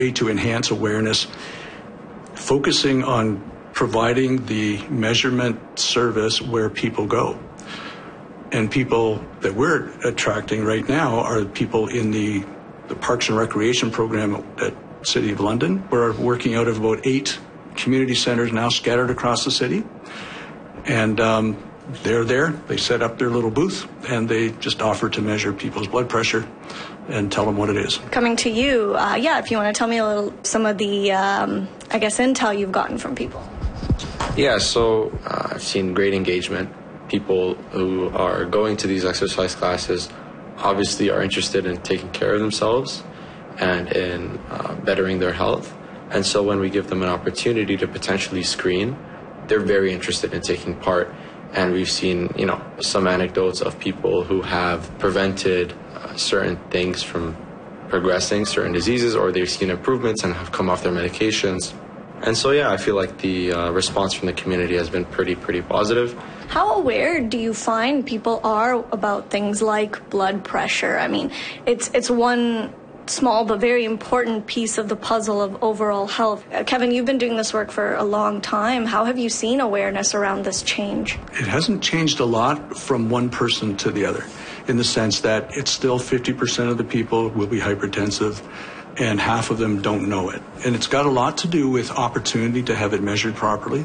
to enhance awareness, focusing on providing the measurement service where people go. And people that we're attracting right now are people in the Parks and Recreation program at City of London. We're working out of about 8 community centers now scattered across the city. And they're there, they set up their little booth, and they just offer to measure people's blood pressure and tell them what it is. Coming to you, if you want to tell me some of the, intel you've gotten from people. Yeah, so I've seen great engagement. People who are going to these exercise classes obviously are interested in taking care of themselves and in bettering their health. And so when we give them an opportunity to potentially screen, they're very interested in taking part. And we've seen, some anecdotes of people who have prevented certain things from progressing, certain diseases, or they've seen improvements and have come off their medications. And so, I feel like the response from the community has been pretty positive. How aware do you find people are about things like blood pressure? I mean, it's one small but very important piece of the puzzle of overall health. Kevin, you've been doing this work for a long time. How have you seen awareness around this change? It hasn't changed a lot from one person to the other, in the sense that it's still 50% of the people will be hypertensive and half of them don't know it. And it's got a lot to do with opportunity to have it measured properly.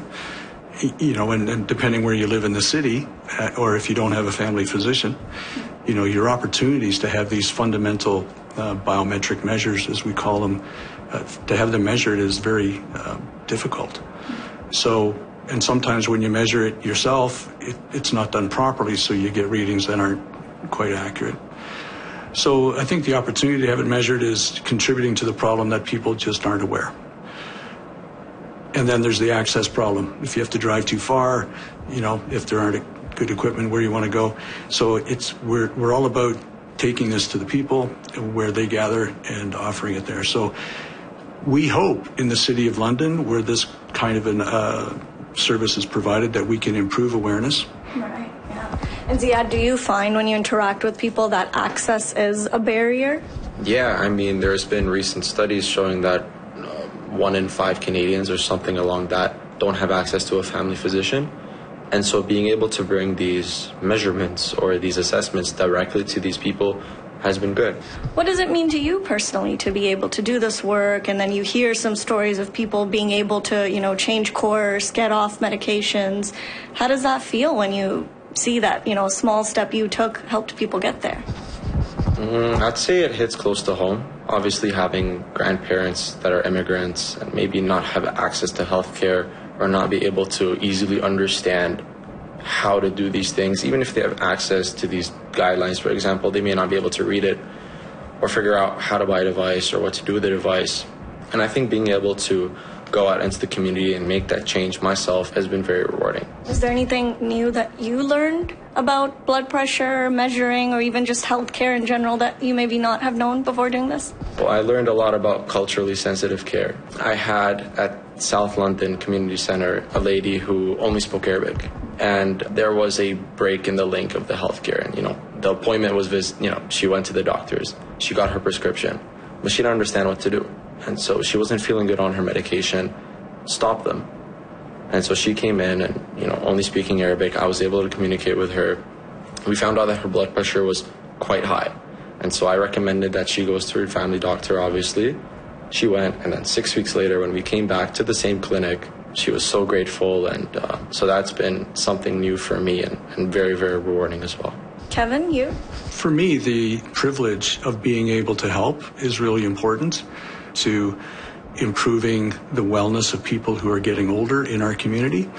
And depending where you live in the city, or if you don't have a family physician, your opportunities to have these fundamental biometric measures, as we call them, to have them measured is very difficult. So, and sometimes when you measure it yourself, it's not done properly, so you get readings that aren't quite accurate. So I think the opportunity to have it measured is contributing to the problem that people just aren't aware. And then there's the access problem. If you have to drive too far, if there aren't good equipment where you want to go. So we're all about taking this to the people where they gather and offering it there. So we hope in the City of London, where this kind of an service is provided, that we can improve awareness. Right, yeah. And Ziad, do you find when you interact with people that access is a barrier? Yeah, there's been recent studies showing that 1 in 5 Canadians or something along that don't have access to a family physician. And so being able to bring these measurements or these assessments directly to these people has been good. What does it mean to you personally to be able to do this work, and then you hear some stories of people being able to, change course, get off medications? How does that feel when you see that, a small step you took helped people get there? I'd say it hits close to home. Obviously, having grandparents that are immigrants and maybe not have access to healthcare or not be able to easily understand how to do these things, even if they have access to these guidelines, for example, they may not be able to read it or figure out how to buy a device or what to do with the device. And I think being able to go out into the community and make that change myself has been very rewarding. Is there anything new that you learned about blood pressure, measuring, or even just healthcare in general that you maybe not have known before doing this? Well, I learned a lot about culturally sensitive care. I had at South London Community Centre a lady who only spoke Arabic, and there was a break in the link of the healthcare. And the appointment was she went to the doctors, she got her prescription, but she didn't understand what to do. And so she wasn't feeling good on her medication, stopped them. And so she came in and, only speaking Arabic, I was able to communicate with her. We found out that her blood pressure was quite high. And so I recommended that she goes to her family doctor, obviously. She went, and then 6 weeks later, when we came back to the same clinic, she was so grateful. And so that's been something new for me and very, very rewarding as well. Kevin, you? For me, the privilege of being able to help is really important to improving the wellness of people who are getting older in our community,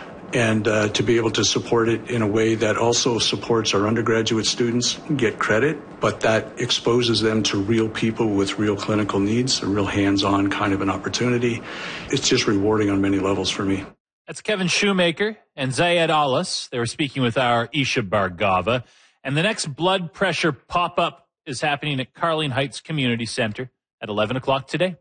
and to be able to support it in a way that also supports our undergraduate students get credit, but that exposes them to real people with real clinical needs, a real hands-on kind of an opportunity. It's just rewarding on many levels for me. That's Kevin Shoemaker and Ziad Allis. They were speaking with our Isha Bargava. And the next blood pressure pop-up is happening at Carling Heights Community Center at 11 o'clock today.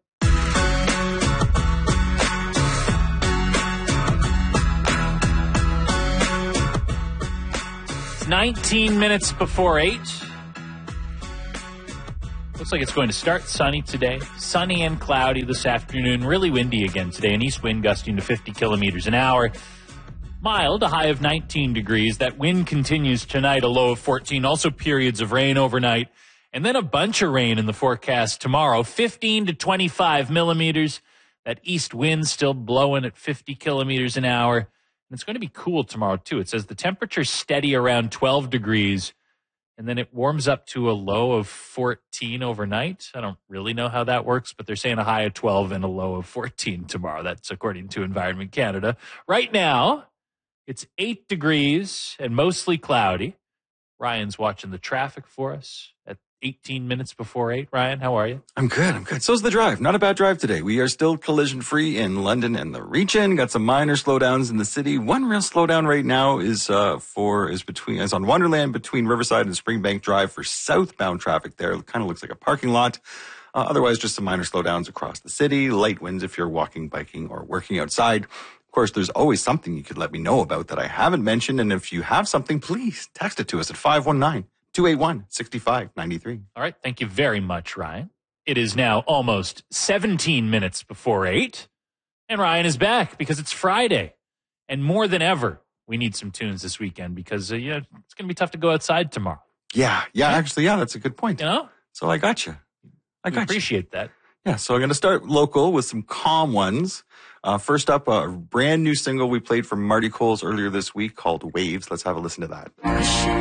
It's 19 minutes before 8. Looks like it's going to start sunny today. Sunny and cloudy this afternoon. Really windy again today. An east wind gusting to 50 kilometers an hour. Mild, a high of 19 degrees. That wind continues tonight, a low of 14. Also periods of rain overnight. And then a bunch of rain in the forecast tomorrow. 15 to 25 millimeters. That east wind still blowing at 50 kilometers an hour. And it's going to be cool tomorrow, too. It says the temperature's steady around 12 degrees. And then it warms up to a low of 14 overnight. I don't really know how that works, but they're saying a high of 12 and a low of 14 tomorrow. That's according to Environment Canada. Right now, it's 8 degrees and mostly cloudy. Ryan's watching the traffic for us at 18 minutes before 8. Ryan, how are you? I'm good. So's the drive. Not a bad drive today. We are still collision-free in London and the region. Got some minor slowdowns in the city. One real slowdown right now is on Wonderland between Riverside and Springbank Drive for southbound traffic there. It kind of looks like a parking lot. Otherwise, just some minor slowdowns across the city. Light winds if you're walking, biking, or working outside. Of course, there's always something you could let me know about that I haven't mentioned. And if you have something, please text it to us at 519-281-6593. All right. Thank you very much, Ryan. It is now almost 17 minutes before 8. And Ryan is back because it's Friday. And more than ever, we need some tunes this weekend because it's going to be tough to go outside tomorrow. Yeah, actually, that's a good point. You know? So I got you. I appreciate that. Yeah, so I'm going to start local with some calm ones. First up, a brand new single we played from Marty Coles earlier this week called Waves. Let's have a listen to that.